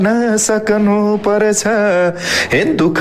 नसक्नु पर्छ हे दुःख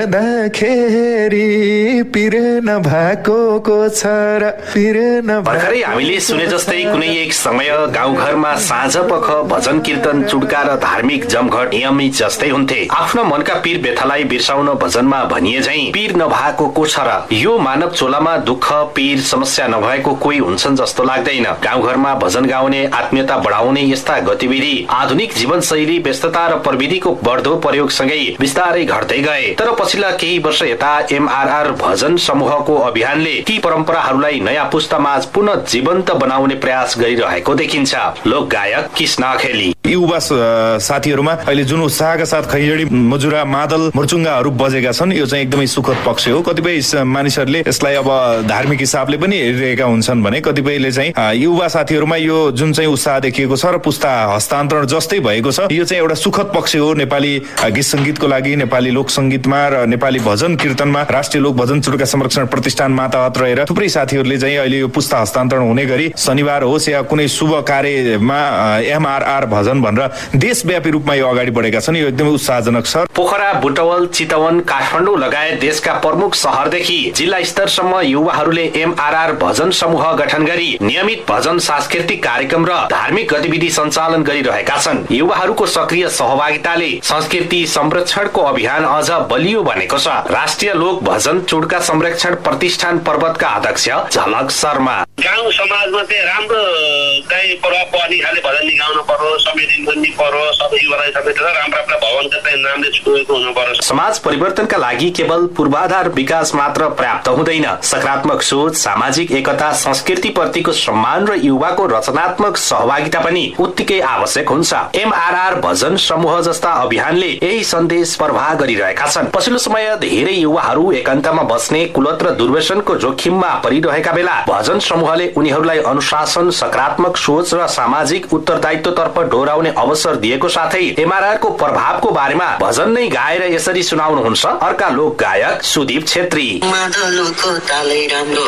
पर्दाखेरि पिर नभएको छ र पिर भर्खरै हामीले सुने जस्तै कुनै एक समय गाउँघरमा साँझ पख भजन कीर्तन चुड्का र धार्मिक जमघट नियमित जस्तै हुन्थे। आफ्नो मनका पीर व्यथालाई बिर्साउन भजनमा भनिए झैं पीर नभएको को छ र। यो मानव चोलामा दुःख पीर समस्या नभएको कोही हुन्छन् जस्तो लाग्दैन। गाउँघरमा भजन गाउने आत्मीयता बढाउने यस्ता गतिविधि आधुनिक जीवनशैली व्यस्तता र प्रविधिको बढ्दो प्रयोगसँगै बिस्तारै घट्दै गए। तर पछिल्ला केही वर्ष यता एमआरआर भजन समूहको अभियानले ती परम्पराहरूलाई नयाँ पुस्तामाझ पुनः जीवन्त बनाउने प्रयास गरिरहेको देखिन्छ। लोक गायक कृष्ण अखेली युवा साथीहरूमा अहिले जुन उत्साहका साथ खैजडी मजुरा मादल मुर्चुङ्गाहरू बजेका छन् यो चाहिँ एकदमै सुखद पक्ष हो। कतिपय मानिसहरूले यसलाई अब धार्मिक हिसाबले पनि हेरिरहेका हुन्छन् भने कतिपयले चाहिँ युवा साथीहरूमा यो जुन चाहिँ उत्साह देखिएको छ र पुस्ता हस्तान्तरण जस्तै भएको छ यो चाहिँ एउटा सुखद पक्ष हो। नेपाली गीत सङ्गीतको लागि नेपाली लोक सङ्गीतमा र नेपाली भजन कीर्तनमा राष्ट्रिय लोक भजन चुड्का संरक्षण प्रतिष्ठान मातहत रहेर थुप्रै साथीहरूले चाहिँ अहिले यो पुस्ता हस्तान्तरण हुने गरी शनिबार होस् या कुनै शुभ कार्यमा एमआरआर भजन भनेर देशव्यापी रूपमा यो अगाडि बढेका छन्। यो एकदमै उत्साहजनक छ। पोखरा, बुटवल, चितवन, काठमाडौँ लगायत देशका प्रमुख शहरदेखि जिल्ला स्तरसम्म युवाहरूले एमआरआर भजन समूह गठन गरी नियमित भजन सांस्कृतिक कार्यक्रम र धार्मिक गतिविधि सञ्चालन गरिरहेका छन्। युवाहरूको सक्रिय सहभागिताले संस्कृति संरक्षणको अभियान अझ बलियो बनेको छ। राष्ट्रिय लोक भजन चुड्का संरक्षण प्रतिष्ठान पर्वतका अध्यक्ष झलक शर्मा गाउँ समाजमा चाहिँ राम्रो चाहिँ प्रभाव पर्ने खाले भजन निकाल्नु पर्यो, संवेदन गर्ने पर्यो, सबै युवालाई समेटेर राम्रो भवनका चाहिँ नामले छोएको हुनु पर्यो। समाज परिवर्तनका लागि केवल पूर्वाधार विकास मात्र पर्याप्त हुँदैन। सकारात्मक सोच, सामाजिक एकता, संस्कृति प्रतिको सम्मान र युवाको रचनात्मक सहभागिता पनि उत्तिकै आवश्यक हुन्छ। एमआरआर भजन समूह जस्ता अभियानले यही सन्देश प्रवाह गरिरहेका छन्। पछिल्लो समय धेरै युवाहरू एकान्तमा बस्ने कुलत र दुर्व्यसनको जोखिममा परिरहेका बेला भजन समूहले उनीहरूलाई अनुशासन, सकारात्मक सोच र सामाजिक उत्तरदायित्वतर्फ डोराउने अवसर दिएको साथै एमआरआरको प्रभावको बारेमा भजन नै गाएर यसरी सुनाउनुहुन्छ अर्का लोक गायक सुदीप छेत्री। मादलको तालै राम्रो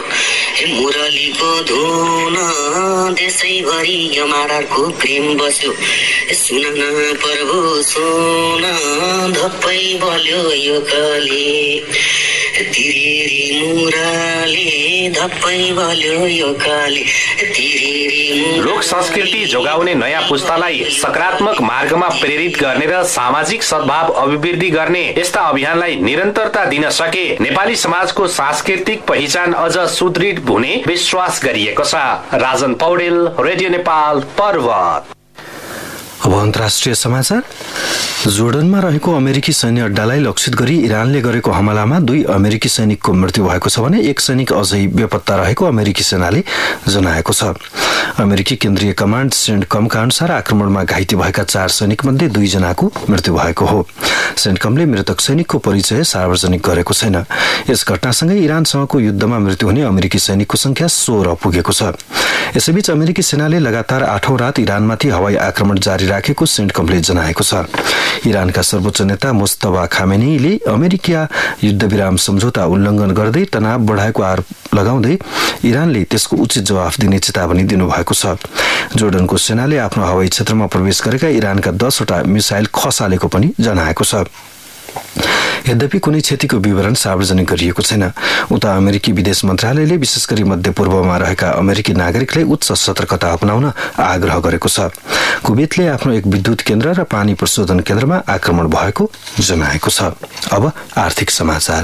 मुरलीको धुन देशैभरि एमआरआरको प्रेम बस्यो सुन प्रभु सुन धप्पै बल्यो यो कले तिरेरी मुराले धप्पै बल्यो यो काले तिरेरी। लोक संस्कृति जोगाउने नयाँ पुस्तालाई सकारात्मक मार्गमा प्रेरित गर्ने र सामाजिक सद्भाव अभिवृद्धि गर्ने यस्ता अभियानलाई निरन्तरता दिन सके नेपाली समाजको सांस्कृतिक पहिचान अझ सुदृढ हुने विश्वास गरिएको छ। राजन पौडेल, रेडियो नेपाल, पर्वत। अब अन्तर्राष्ट्रिय समाचार। जोर्डनमा रहेको अमेरिकी सैन्य अड्डालाई लक्षित गरी इरानले गरेको हमलामा 2 अमेरिकी सैनिकको मृत्यु भएको छ भने 1 सैनिक अझै बेपत्ता रहेको अमेरिकी सेनाले जनाएको छ। अमेरिकी केन्द्रीय कमान्ड सेन्टकमका अनुसार आक्रमणमा घाइते भएका 4 सैनिक मध्ये 2 जनाको मृत्यु भएको हो। सेन्टकमले मृतक सैनिकको परिचय सार्वजनिक गरेको छैन। यस घटनासँगै इरानसँगको युद्धमा मृत्यु हुने अमेरिकी सैनिकको संख्या 16 पुगेको छ। यसैबीच अमेरिकी सेनाले लगातार 8औं रात इरानमाथि हवाई आक्रमण जारी राखेको सेन्टकमले जनाएको छ। इरानका सर्वोच्च नेता मुस्तफा खामेनीले अमेरिका युद्धविराम सम्झौता उल्लङ्घन गर्दै तनाव बढाएको आरोप लगाउँदै इरानले त्यसको उचित जवाफ दिने चेतावनी दिनुभएको छ। जोर्डनको सेनाले आफ्नो हवाई क्षेत्रमा प्रवेश गरेका इरानका 10 वटा मिसाइल खसालेको पनि जनाएको छ। यद्यपि कुनै क्षतिको विवरण सार्वजनिक गरिएको छैन। उता अमेरिकी विदेश मन्त्रालयले विशेष गरी मध्यपूर्वमा रहेका अमेरिकी नागरिकलाई उच्च सतर्कता अपनाउन आग्रह गरेको छ। कुवेतले आफ्नो एक विद्युत केन्द्र र पानी प्रशोधन केन्द्रमा आक्रमण भएको जनाएको छ। अब आर्थिक समाचार।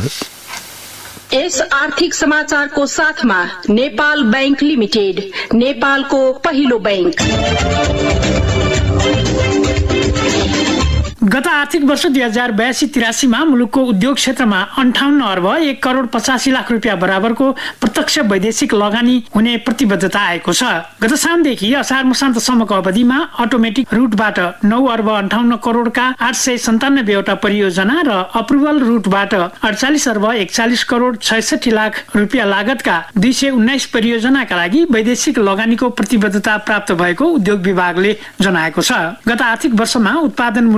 यस आर्थिक समाचारको साथमा नेपाल बैंक लिमिटेड, नेपालको पहिलो बैंक। गत आर्थिक वर्ष 2082-83 मा मुलुकको उद्योग क्षेत्रमा 58 अर्ब 1 करोड 85 लाख रुपियाँ बराबरको प्रत्यक्ष वैदेशिक लगानी हुने प्रतिबद्धता आएको छ। गत साउनदेखि असार मसान्तसम्मको अवधिमा अटोमेटिक रुटबाट 9 अर्ब 58 करोडका 897 वटा परियोजना र अप्रुभल रुटबाट 48 अर्ब 41 करोड 66 लाख रुपियाँ लागतका 219 परियोजनाका लागि वैदेशिक लगानीको प्रतिबद्धता प्राप्त भएको उद्योग विभागले जनाएको छ। गत आर्थिक वर्षमा उत्पादनमूलक क्षेत्र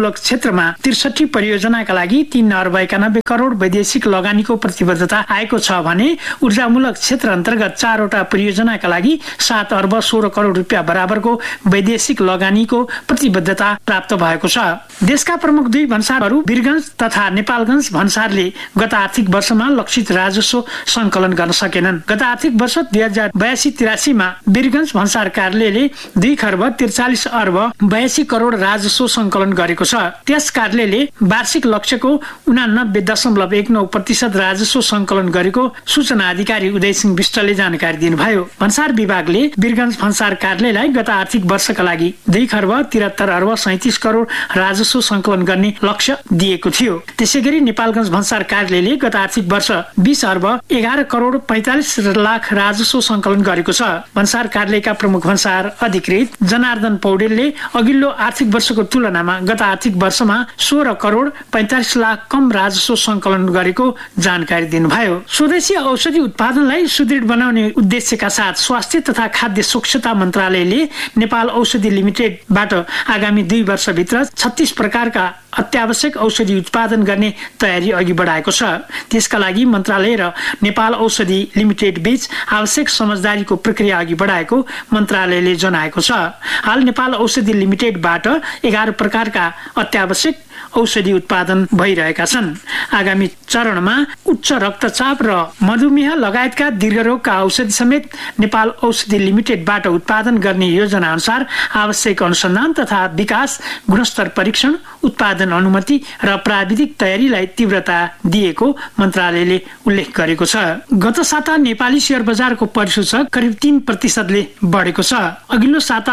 क्षेत्रमा 63 परियोजनाका लागि 3.91 करोड वैदेशिक लगानीको प्रतिबद्धता आएको छ भने ऊर्जामूलक क्षेत्र अन्तर्गत 4 वटा परियोजनाका लागि 7.16 करोड रुपियाँ बराबरको वैदेशिक लगानीको प्रतिबद्धता प्राप्त भएको छ। देशका प्रमुख दुई भन्सारहरू वीरगञ्ज तथा नेपालगञ्ज भन्सारले गत आर्थिक वर्षमा लक्षित राजस्व संकलन गर्न सकेनन्। गत आर्थिक वर्ष 2082-83 मा वीरगञ्ज भन्सार कार्यालयले 2 खर्ब 43 अर्ब 82 करोड राजस्व संकलन गरेको छ। त्यस कार्यालयले वार्षिक लक्ष्यको 89.19% राजस्व संकलन गरेको सूचना अधिकारी उदय सिंह विष्टले जानकारी दिनुभयो। भन्सार विभागले वीरगञ्ज भन्सार कार्यालयलाई गत आर्थिक वर्षका लागि 2 खर्ब 73 अर्ब 37 करोड राजस्व संकलन गर्ने लक्ष्य दिएको थियो। त्यसैगरी नेपालगञ्ज भन्सार कार्यालयले गत आर्थिक वर्ष 20 अर्ब 11 करोड 45 लाख राजस्व संकलन गरेको छ। भन्सार कार्यालयका प्रमुख भन्सार अधिकृत जनार्दन पौडेलले अघिल्लो आर्थिक वर्षको तुलनामा गत आर्थिक वर्षमा 16 करोड 45 लाख कम राजस्व संकलन गरेको जानकारी दिनुभयो। स्वदेशी औषधि उत्पादनलाई सुदृढ बनाउने उद्देश्यका साथ स्वास्थ्य तथा खाद्य स्वच्छता मन्त्रालयले नेपाल औषधि लिमिटेडबाट आगामी 2 वर्षभित्र 36 प्रकारका अत्यावश्यक औषधि उत्पादन गर्ने तयारी अघि बढाएको छ। त्यसका लागि मन्त्रालय र नेपाल औषधि लिमिटेड बीच आवश्यक समझदारीको प्रक्रिया अघि बढाएको मन्त्रालयले जनाएको छ। हाल नेपाल औषधि लिमिटेडबाट 11 प्रकारका अत्यावश्यक औषधि उत्पादन भइरहेका छन्। आगामी चरणमा उच्च रक्तचाप र मधुमेह लगायतका दीर्घरोगका औषधि समेत नेपाल औषधि लिमिटेडबाट उत्पादन गर्ने योजना अनुसार आवश्यक अनुसन्धान तथा विकास, गुणस्तर परीक्षण, उत्पादन अनुमति र प्राविधिक तयारीलाई तीव्रता दिएको मन्त्रालयले उल्लेख गरेको छ। गत साता नेपाली शेयर बजारको परिसूचक करिब 3% बढेको छ। अघिल्लो साता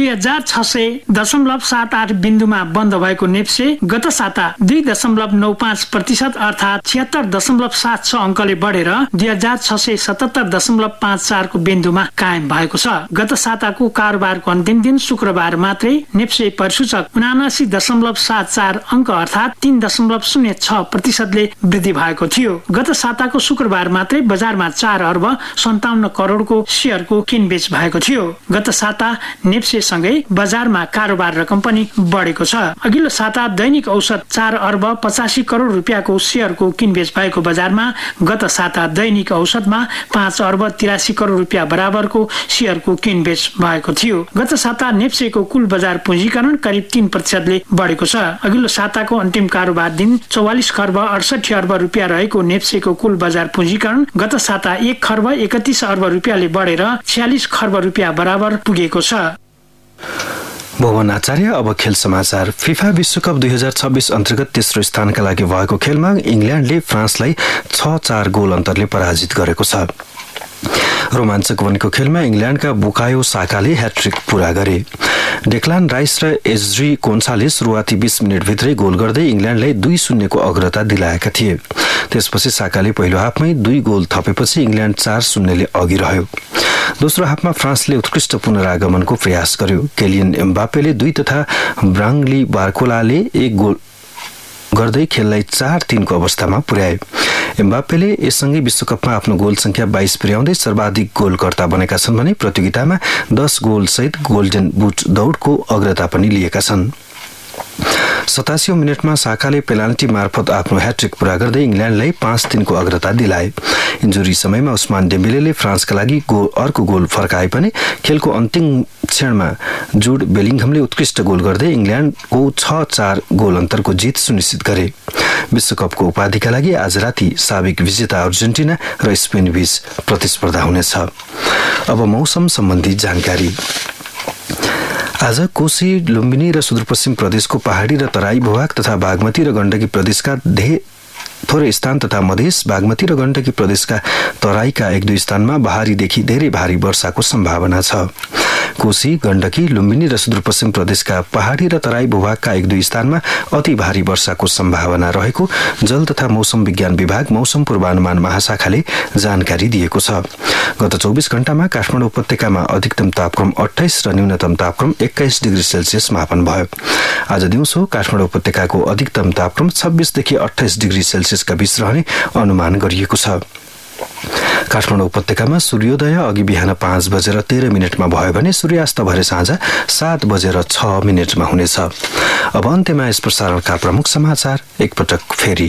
2600.78 बिन्दुमा बन्द भएको नेप्से गत साता 2.95% अर्थात 76.76 अङ्कले बढेर 2677.54 को बिन्दुमा कायम भएको छ। गत साताको कारोबारको अन्तिम दिन शुक्रबार मात्रै नेप्से परिसूचक 79.74 अङ्क अर्थात 3.06% वृद्धि भएको थियो। गत साताको शुक्रबार मात्रै बजारमा 4 अर्ब 57 करोडको शेयरको किनबेच भएको थियो। गत साता नेप्से सँगै बजारमा कारोबार रकम पनि बढेको छ। अघिल्लो साता दैनिक औसत 4 अर्ब 85 करोड रुपियाँको शेयरको किनबेच भएको बजारमा गत साता दैनिक औसतमा 5 अर्ब 83 करोड रुपियाँ बराबरको शेयरको किनबेच भएको थियो। गत साता नेप्सेको कुल बजार पुँजीकरण करिब 3% बढेको छ। अघिल्लो साताको अन्तिम कारोबार दिन 44 खर्ब 68 अर्ब रुपियाँ रहेको नेप्सेको कुल बजार पुँजीकरण गत साता 1 खर्ब 31 अर्ब रुपियाँले बढेर 46 खर्ब रुपियाँ बराबर पुगेको छ। भुवन आचार्य। अब खेल समाचार। फिफा विश्वकप 2026 अन्तर्गत तेस्रो स्थानका लागि भएको खेलमा इङ्ल्यान्डले फ्रान्सलाई 6-4 गोल अन्तरले पराजित गरेको छ। रोमाञ्चक बनेको खेलमा इङ्ल्यान्डका बुकायो साकाले ह्याट्रिक पूरा गरे। डेक्लान राइस र एज्री कोन्साले सुरुवाती 20 मिनटभित्रै गोल गर्दै इङ्ल्यान्डलाई 2-0 को अग्रता दिलाएका थिए। त्यसपछि साकाले पहिलो हाफमै 2 गोल थपेपछि इङ्ल्यान्ड 4-0 ले अघि रह्यो। दोस्रो हाफमा फ्रान्सले उत्कृष्ट पुनरागमनको प्रयास गर्यो। केलियन एम्बापेले 2 तथा ब्राङ्ली बार्कोलाले 1 गोल गर्दै खेललाई 4-3 को अवस्थामा पुर्याए। एम्बापेले यससँगै विश्वकपमा आफ्नो गोल संख्या 22 पुर्याउँदै सर्वाधिक गोलकर्ता बनेका छन् भने प्रतियोगितामा 10 गोल सहित गोल्डन बुट दौडको अग्रता पनि लिएका छन्। 87औं मिनेटमा साकाले पेनाल्टी मार्फत आफ्नो ह्याट्रिक पूरा गर्दै इङ्ल्यान्डलाई 5-3 को अग्रता दिलाए। इन्जुरी समयमा उस्मान डेम्बेलेले फ्रान्सका लागि अर्को गोल फर्काए पनि खेलको अन्तिम क्षणमा जुड बेलिङहमले उत्कृष्ट गोल गर्दै इङ्ल्यान्डको 6-4 गोल अन्तरको जित सुनिश्चित गरे। विश्वकपको उपाधिका लागि आज राति साबिक विजेता अर्जेन्टिना र स्पेन बीच प्रतिस्पर्धा हुनेछ। अब मौसम सम्बन्धी जानकारी। आज कोशी, लुम्बिनी र सुदूरपश्चिम प्रदेशको पहाडी र तराई भूभाग तथा बागमती र गण्डकी प्रदेशका थोरै स्थान तथा मधेस, बागमती र गण्डकी प्रदेशका तराईका 1-2 स्थानमा भारीदेखि धेरै भारी वर्षाको सम्भावना छ। कोशी, गण्डकी, लुम्बिनी र सुदूरपश्चिम प्रदेशका पहाडी र तराई भूभागका 1-2 स्थानमा अति भारी वर्षाको सम्भावना रहेको जल तथा मौसम विज्ञान विभाग मौसम पूर्वानुमान महाशाखाले जानकारी दिएको छ। गत 24 घण्टामा काठमाडौँ उपत्यकामा अधिकतम तापक्रम 28 र न्यूनतम तापक्रम 21 डिग्री सेल्सियस मापन भयो। आज दिउँसो काठमाडौँ उपत्यकाको अधिकतम तापक्रम 26 देखि 28 डिग्री सेल्सियसका बीच रहने अनुमान गरिएको छ। काठमाडौँ उपत्यकामा सूर्योदय अघि बिहान 5:13 भयो भने सूर्यास्त भरे साँझ 7:06 हुनेछ। अब अन्त्यमा यस प्रसारणका प्रमुख समाचार एकपटक फेरि।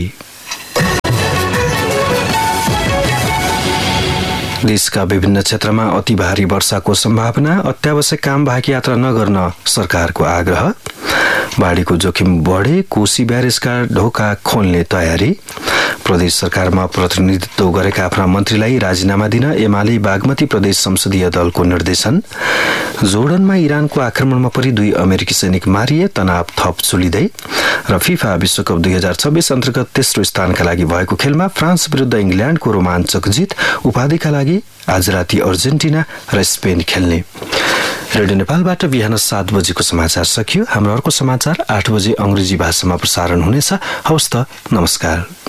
देशका विभिन्न क्षेत्रमा अति भारी वर्षाको सम्भावना, अत्यावश्यक काम बाहेक यात्रा नगर्न सरकारको आग्रह, बाढीको जोखिम बढे कोशी ब्यारेजका ढोका खोल्ने तयारी, प्रदेश सरकारमा प्रतिनिधित्व गरेका आफ्ना मन्त्रीलाई राजीनामा दिन एमाले बागमती प्रदेश संसदीय दलको निर्देशन, जोर्डनमा इरानको आक्रमणमा परि 2 अमेरिकी सैनिक मारिए, तनाव थप चुलिँदै र फिफा विश्वकप 2026 अन्तर्गत तेस्रो स्थानका लागि भएको खेलमा फ्रान्स विरुद्ध इङ्ग्ल्यान्डको रोमाञ्चक जित, उपाधिका लागि आज राति अर्जेन्टिना र स्पेन खेल्ने। रेडियो नेपालबाट बिहान 7 बजेको समाचार सकियो। हाम्रो अर्को समाचार 8 बजे अंग्रेजी भाषामा प्रसारण हुनेछ। हवस् त, नमस्कार।